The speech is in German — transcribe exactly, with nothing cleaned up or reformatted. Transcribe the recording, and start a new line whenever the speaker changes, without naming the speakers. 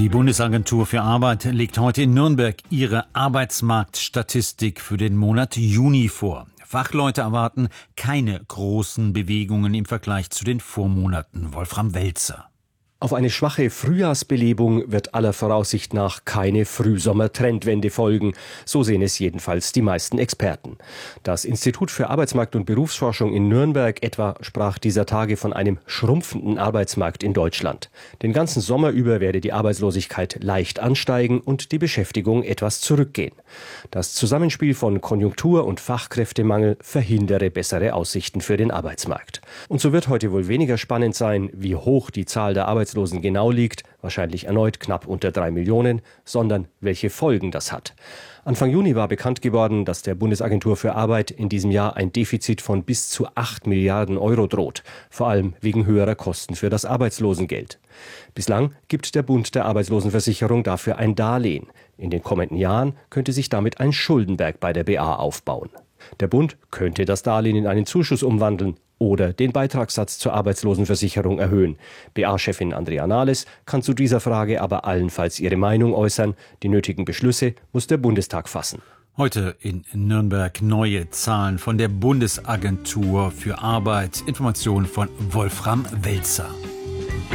Die Bundesagentur für Arbeit legt heute in Nürnberg ihre Arbeitsmarktstatistik für den Monat Juni vor. Fachleute erwarten keine großen Bewegungen im Vergleich zu den Vormonaten. Wolfram Welzer.
Auf eine schwache Frühjahrsbelebung wird aller Voraussicht nach keine Frühsommer-Trendwende folgen. So sehen es jedenfalls die meisten Experten. Das Institut für Arbeitsmarkt- und Berufsforschung in Nürnberg etwa sprach dieser Tage von einem schrumpfenden Arbeitsmarkt in Deutschland. Den ganzen Sommer über werde die Arbeitslosigkeit leicht ansteigen und die Beschäftigung etwas zurückgehen. Das Zusammenspiel von Konjunktur- und Fachkräftemangel verhindere bessere Aussichten für den Arbeitsmarkt. Und so wird heute wohl weniger spannend sein, wie hoch die Zahl der Arbeitslosen genau liegt, wahrscheinlich erneut knapp unter drei Millionen, sondern welche Folgen das hat. Anfang Juni war bekannt geworden, dass der Bundesagentur für Arbeit in diesem Jahr ein Defizit von bis zu acht Milliarden Euro droht, vor allem wegen höherer Kosten für das Arbeitslosengeld. Bislang gibt der Bund der Arbeitslosenversicherung dafür ein Darlehen. In den kommenden Jahren könnte sich damit ein Schuldenberg bei der B A aufbauen. Der Bund könnte das Darlehen in einen Zuschuss umwandeln oder den Beitragssatz zur Arbeitslosenversicherung erhöhen. B A-Chefin Andrea Nahles kann zu dieser Frage aber allenfalls ihre Meinung äußern. Die nötigen Beschlüsse muss der Bundestag fassen.
Heute in Nürnberg neue Zahlen von der Bundesagentur für Arbeit. Informationen von Wolfram Welzer.